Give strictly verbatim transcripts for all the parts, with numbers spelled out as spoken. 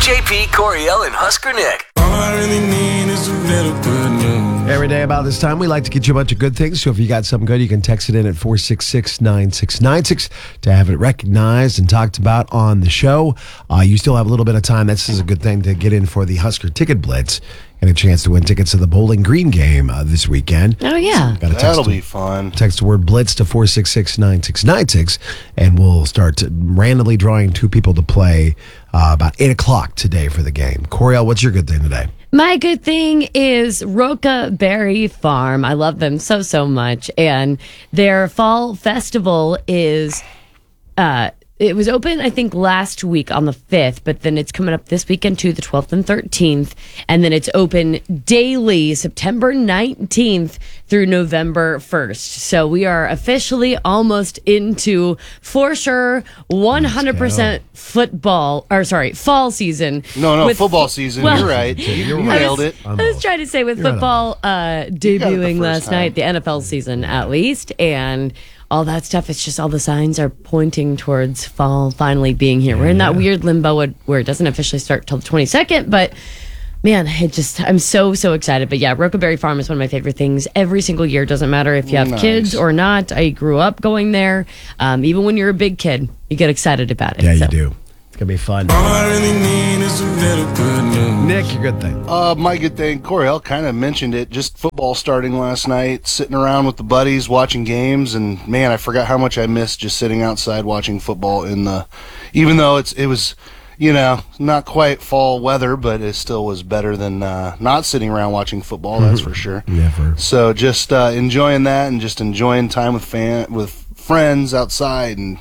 J P, Coriel, and Husker Nick. All I really need is a little good news. Every day about this time, we like to get you a bunch of good things. So if you got something good, you can text it in at four six six, nine six nine six to have it recognized and talked about on the show. Uh, you still have a little bit of time. This is a good thing to get in for the Husker Ticket Blitz and a chance to win tickets to the Bowling Green game uh, this weekend. Oh, yeah. So gotta That'll text be fun. Text the word Blitz to four six six, nine six nine six, and we'll start randomly drawing two people to play uh, about eight o'clock today for the game. Coriel, what's your good thing today? My good thing is Roca Berry Farm. I love them so, so much. And their fall festival is, uh, it was open, I think, last week on the fifth, but then it's coming up this weekend too, the twelfth and thirteenth. And then it's open daily September nineteenth through November first. So we are officially almost into, for sure, one hundred percent football, or sorry, fall season. No, no, with- football season. well, You're right. You, you right. nailed it. I was trying to say with You're football uh, got it debuting the last first time. night, the N F L season at least, and all that stuff. It's just all the signs are pointing towards fall finally being here. We're in that weird limbo where- where it doesn't officially start till the twenty-second, but man, it just, I'm so, so excited. But yeah, Roca Berry Farm is one of my favorite things every single year. Doesn't matter if you have Nice. kids or not. I grew up going there. Um, even when you're a big kid, you get excited about it. Yeah, So. you do. It's going to be fun. All I really need is a little good news. Nick, your good thing. Uh, my good thing, Coriel kind of mentioned it, just football starting last night, sitting around with the buddies, watching games, and man, I forgot how much I missed just sitting outside watching football in the, even though it's it was, you know, not quite fall weather, but it still was better than uh, not sitting around watching football, that's for sure. Never. So just uh, enjoying that and just enjoying time with fan with friends outside, and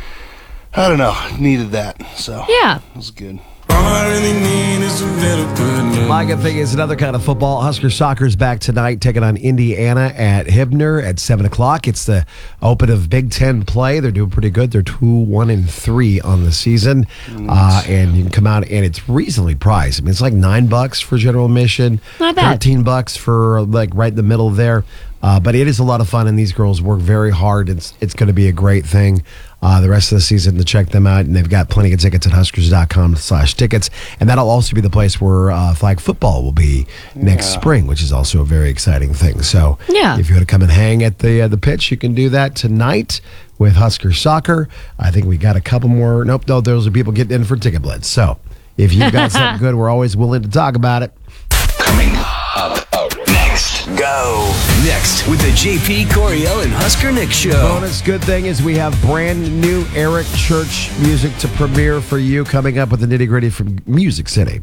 I don't know, needed that. So Yeah. it was good. All I really need is a little good news. My good thing is another kind of football. Husker Soccer's back tonight, taking on Indiana at Hibner at seven o'clock. It's the open of Big Ten play. They're doing pretty good. They're two, one, and three on the season. Uh, and you can come out, and it's reasonably priced. I mean, it's like nine bucks for general admission. Not bad. thirteen bucks for, like, right in the middle there. Uh, but it is a lot of fun, and these girls work very hard. It's it's going to be a great thing uh, the rest of the season to check them out. And they've got plenty of tickets at huskers.com slash tickets. And that'll also be the place where uh, flag football will be next spring, which is also a very exciting thing. So Yeah. if you want to come and hang at the uh, the pitch, you can do that tonight with Husker Soccer. I think we got a couple more. Nope, no, those are people getting in for Ticket Blitz. So if you've got something good, we're always willing to talk about it. Coming up next. Go. Next with the J P, Coriel, and Husker Nick show. Bonus good thing is we have brand new Eric Church music to premiere for you, coming up with the nitty gritty from Music City.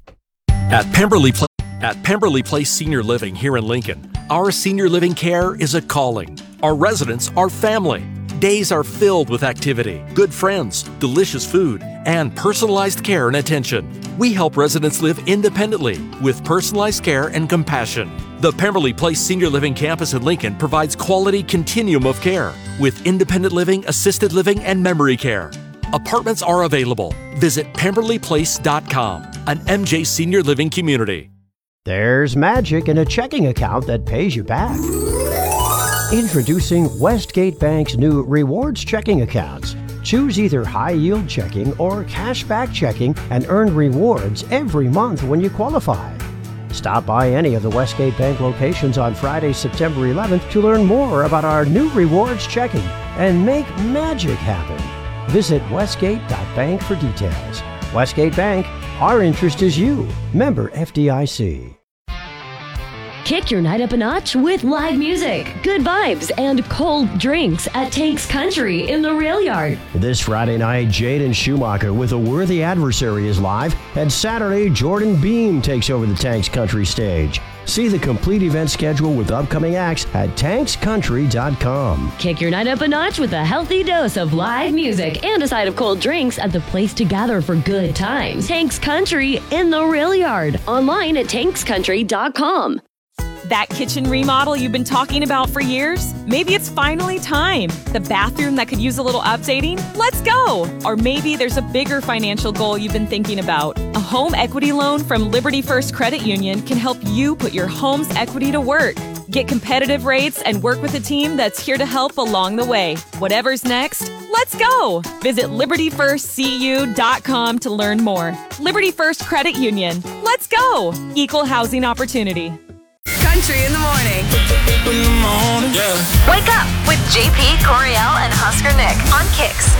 At Pemberley, Pla- at Pemberley Place Senior Living here in Lincoln, our senior living care is a calling. Our residents are family. Days are filled with activity, good friends, delicious food, and personalized care and attention. We help residents live independently with personalized care and compassion. The Pemberley Place Senior Living Campus in Lincoln provides quality continuum of care with independent living, assisted living, and memory care. Apartments are available. Visit pemberley place dot com, an M J Senior Living community. There's magic in a checking account that pays you back. Introducing Westgate Bank's new rewards checking accounts. Choose either high-yield checking or cash-back checking and earn rewards every month when you qualify. Stop by any of the Westgate Bank locations on Friday, September eleventh to learn more about our new rewards checking and make magic happen. Visit westgate dot bank for details. Westgate Bank, our interest is you. Member F D I C. Kick your night up a notch with live music, good vibes, and cold drinks at Tank's Country in the Rail Yard. This Friday night, Jaden Schumacher with A Worthy Adversary is live, and Saturday, Jordan Beam takes over the Tanks Country stage. See the complete event schedule with upcoming acts at tanks country dot com. Kick your night up a notch with a healthy dose of live music and a side of cold drinks at the place to gather for good times. Tank's Country in the Rail Yard. Online at tanks country dot com. That kitchen remodel you've been talking about for years? Maybe it's finally time. The bathroom that could use a little updating? Let's go! Or maybe there's a bigger financial goal you've been thinking about. A home equity loan from Liberty First Credit Union can help you put your home's equity to work. Get competitive rates and work with a team that's here to help along the way. Whatever's next, let's go. Visit liberty first c u dot com to learn more. Liberty First Credit Union. Let's go. Equal housing opportunity. Country in the morning. In the morning, yeah. Wake up with J P, Coriel, and Husker Nick on Kicks.